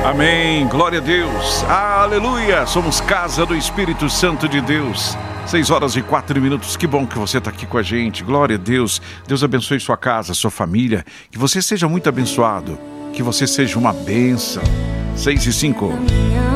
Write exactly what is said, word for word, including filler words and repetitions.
Amém, glória a Deus, aleluia, somos casa do Espírito Santo de Deus. Seis horas e quatro minutos, que bom que você está aqui com a gente, glória a Deus. Deus abençoe sua casa, sua família, que você seja muito abençoado, que você seja uma bênção. Seis e cinco.